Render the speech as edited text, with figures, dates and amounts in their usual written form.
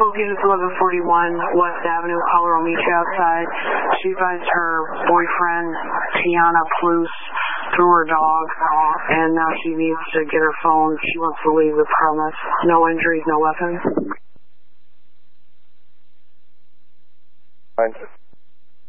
located at 1141 West Avenue. Caller will meet you outside. She advised her boyfriend, Tiana Plus, threw her dog, and now she needs to get her phone. She wants to leave the premise. No injuries, no weapons. Fine.